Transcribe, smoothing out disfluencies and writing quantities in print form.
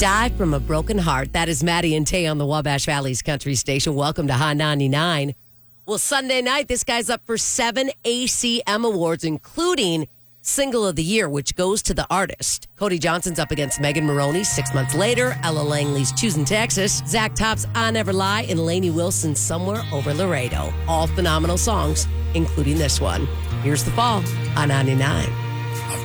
Die from a Broken Heart. That is Maddie and Tay on the Wabash Valley's Country Station. Welcome to Hot 99. Well, Sunday night, this guy's up for 7 ACM awards, including Single of the Year, which goes to the artist. Cody Johnson's up against Megan Maroney 6 months later. Ella Langley's Choosing Texas. Zach Top's I Never Lie. And Lainey Wilson's Somewhere Over Laredo. All phenomenal songs, including this one. Here's The Fall on 99.